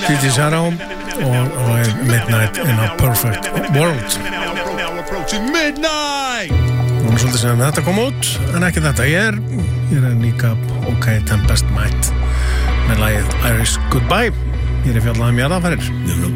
DJ Sarah og Midnight in a Perfect World. Midnight! Nú svolítið sem þetta kom út, en ekki þetta. Ég er líka OK Tempest Might með lagið Irish Goodbye. Ég er fjallaði jarðarfarir.